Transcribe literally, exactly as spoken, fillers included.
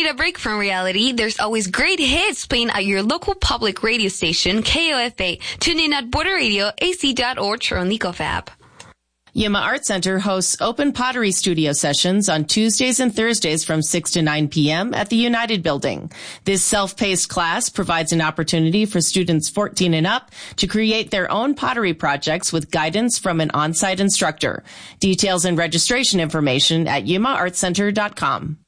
Need a break from reality? There's always great hits playing at your local public radio station, K O F A. Tune in at border radio a c dot org or on Leakoff app. Yuma Art Center hosts open pottery studio sessions on Tuesdays and Thursdays from six to nine p.m. at the United Building. This self-paced class provides an opportunity for students fourteen and up to create their own pottery projects with guidance from an on-site instructor. Details and registration information at yuma art center dot com.